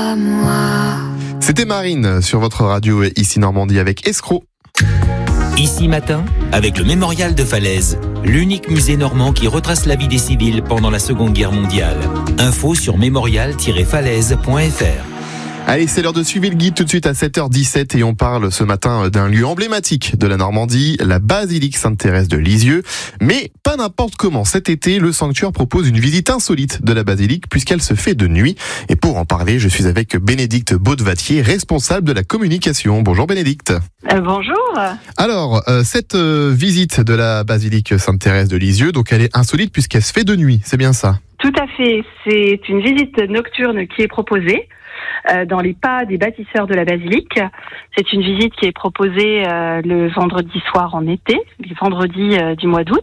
à moi. C'était Marine sur votre radio ici Normandie avec Escroc. Ici Matin, avec le Mémorial de Falaise, l'unique musée normand qui retrace la vie des civils pendant la Seconde Guerre mondiale. Info sur mémorial-falaise.fr. Allez, c'est l'heure de suivre le guide tout de suite à 7h17 et on parle ce matin d'un lieu emblématique de la Normandie, la basilique Sainte-Thérèse de Lisieux. Mais pas n'importe comment. Cet été, le sanctuaire propose une visite insolite de la basilique puisqu'elle se fait de nuit. Et pour en parler, je suis avec Bénédicte Baudevatier, responsable de la communication. Bonjour Bénédicte. Bonjour. Alors, cette visite de la basilique Sainte-Thérèse de Lisieux, donc elle est insolite puisqu'elle se fait de nuit, c'est bien ça? Tout à fait. C'est une visite nocturne qui est proposée dans les pas des bâtisseurs de la basilique. C'est une visite qui est proposée le vendredi soir en été, le vendredi du mois d'août,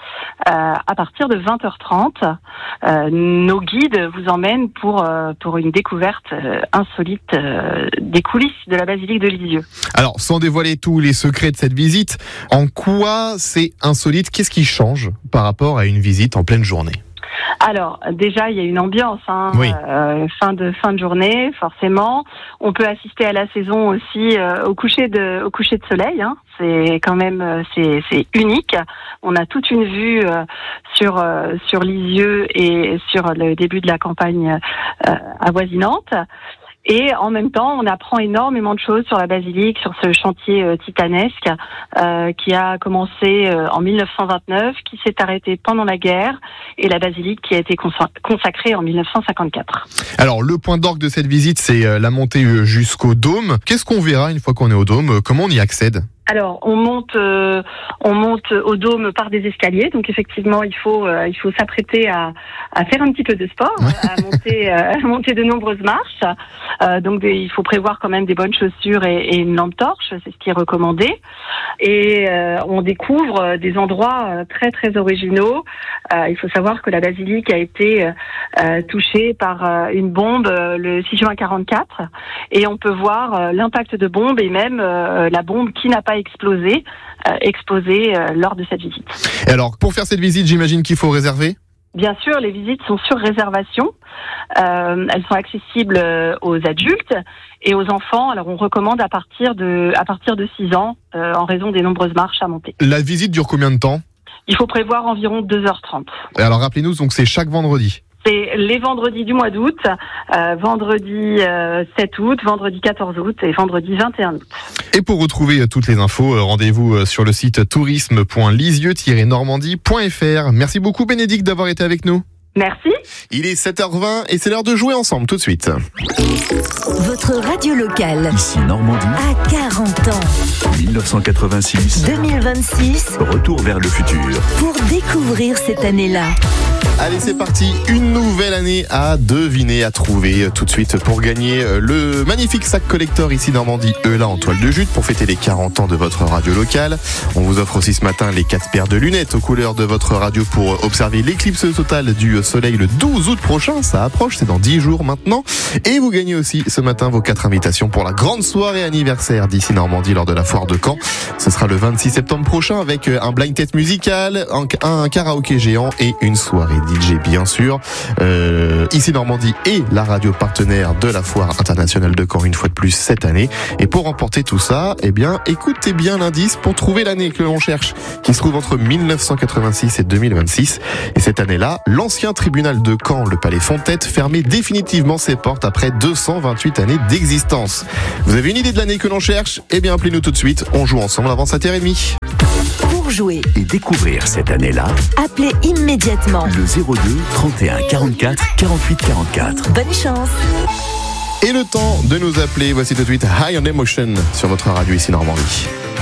à partir de 20h30. Nos guides vous emmènent pour une découverte insolite des coulisses de la basilique de Lisieux. Alors, sans dévoiler tous les secrets de cette visite, en quoi c'est insolite? Qu'est-ce qui change par rapport à une visite en pleine journée? Alors, déjà, il y a une ambiance, Oui. fin de journée, forcément. On peut assister à la saison aussi au coucher de soleil. C'est quand même, c'est unique. On a toute une vue sur Lisieux et sur le début de la campagne avoisinante. Et en même temps, on apprend énormément de choses sur la basilique, sur ce chantier titanesque qui a commencé en 1929, qui s'est arrêté pendant la guerre, et la basilique qui a été consacrée en 1954. Alors, le point d'orgue de cette visite, c'est la montée jusqu'au dôme. Qu'est-ce qu'on verra une fois qu'on est au dôme? Comment on y accède? Alors, on monte au dôme par des escaliers, donc effectivement, il faut s'apprêter à faire un petit peu de sport, à monter de nombreuses marches. Donc, il faut prévoir quand même des bonnes chaussures et une lampe torche, c'est ce qui est recommandé. Et on découvre des endroits très très originaux. Il faut savoir que la basilique a été touchée par une bombe le 6 juin 1944, et on peut voir l'impact de bombe et même la bombe qui n'a pas explosé lors de cette visite. Et alors, pour faire cette visite, j'imagine qu'il faut réserver? Bien sûr, les visites sont sur réservation. Elles sont accessibles aux adultes et aux enfants. Alors, on recommande à partir de 6 ans, en raison des nombreuses marches à monter. La visite dure combien de temps? Il faut prévoir environ 2h30. Et alors, rappelez-nous, donc c'est chaque vendredi? C'est les vendredis du mois d'août, vendredi 7 août, vendredi 14 août et vendredi 21 août. Et pour retrouver toutes les infos, rendez-vous sur le site tourisme.lisieux-normandie.fr. Merci beaucoup Bénédicte d'avoir été avec nous. Merci. Il est 7h20 et c'est l'heure de jouer ensemble tout de suite. Votre radio locale, Ici Normandie, à 40 ans, 1986, 2026, retour vers le futur. pour découvrir cette année-là. Allez, c'est parti. Une nouvelle année à deviner, à trouver tout de suite pour gagner le magnifique sac collector ici Normandie ELA en toile de jute pour fêter les 40 ans de votre radio locale. On vous offre aussi ce matin les 4 paires de lunettes aux couleurs de votre radio pour observer l'éclipse totale du soleil le 12 août prochain. Ça approche, c'est dans 10 jours maintenant. Et vous gagnez aussi ce matin vos 4 invitations pour la grande soirée anniversaire d'ici Normandie lors de la foire de Caen. Ce sera le 26 septembre prochain avec un blind test musical, un karaoké géant et une soirée DJ bien sûr. Ici Normandie est la radio partenaire de la foire internationale de Caen une fois de plus cette année. Et pour remporter tout ça, eh bien, écoutez bien l'indice pour trouver l'année que l'on cherche, qui se trouve entre 1986 et 2026. Et cette année-là, l'ancien tribunal de Caen, le Palais Fontette, fermait définitivement ses portes après 228 années d'existence. Vous avez une idée de l'année que l'on cherche? Eh bien, appelez-nous tout de suite. On joue ensemble avant 7h30. Pour jouer, Et découvrir cette année-là, appelez immédiatement. le 02 31 44 48 44. Bonne chance. Et le temps de nous appeler. Voici tout de suite High on Emotion sur votre radio ici Normandie.